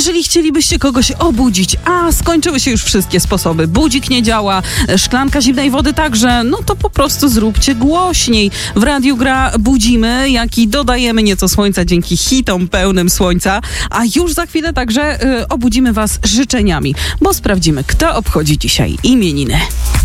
Jeżeli chcielibyście kogoś obudzić, a skończyły się już wszystkie sposoby, budzik nie działa, szklanka zimnej wody także, no to po prostu zróbcie głośniej. W radiu gra Budzimy, jak i dodajemy nieco słońca dzięki hitom pełnym słońca, a już za chwilę także obudzimy was życzeniami, bo sprawdzimy, kto obchodzi dzisiaj imieniny.